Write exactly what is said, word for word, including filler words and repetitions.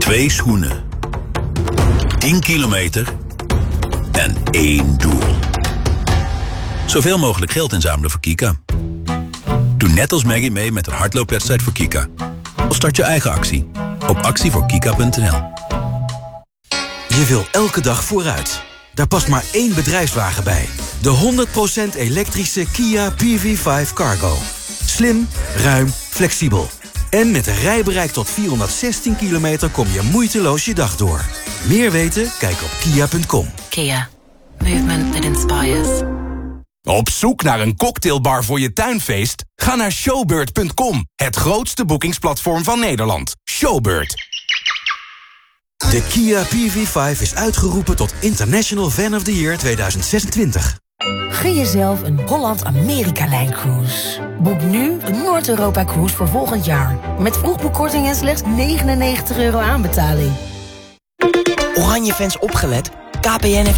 Twee schoenen. tien kilometer. En één doel. Zoveel mogelijk geld inzamelen voor Kika. Doe net als Maggie mee met een hardloopwedstrijd voor Kika. Of start je eigen actie op actie voor kika punt n l. Je wil elke dag vooruit. Daar past maar één bedrijfswagen bij. De honderd procent elektrische Kia P V vijf Cargo. Slim, ruim, flexibel. En met een rijbereik tot vierhonderdzestien kilometer kom je moeiteloos je dag door. Meer weten? Kijk op kia punt com. Kia. Movement that inspires. Op zoek naar een cocktailbar voor je tuinfeest? Ga naar showbird punt com, het grootste boekingsplatform van Nederland. Showbird. De Kia P V vijf is uitgeroepen tot International Fan of the Year tweeduizend zesentwintig. Gun jezelf een Holland-Amerika-lijncruise. Boek nu een Noord-Europa-cruise voor volgend jaar. Met vroegboekkorting en slechts negenennegentig euro aanbetaling. Oranje fans opgelet. K P N heeft